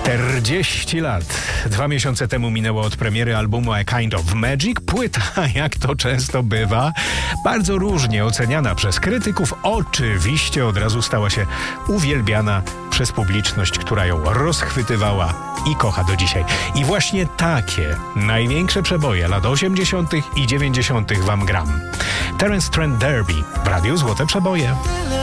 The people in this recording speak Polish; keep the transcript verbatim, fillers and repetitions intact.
czterdzieści lat. Dwa miesiące temu minęło od premiery albumu A Kind of Magic. Płyta, jak to często bywa, bardzo różnie oceniana przez krytyków. Oczywiście od razu stała się uwielbiana przez publiczność, która ją rozchwytywała i kocha do dzisiaj. I właśnie takie największe przeboje lat osiemdziesiątych i dziewięćdziesiątych wam gram. Terence Trent D'Arby w Radiu Złote Przeboje.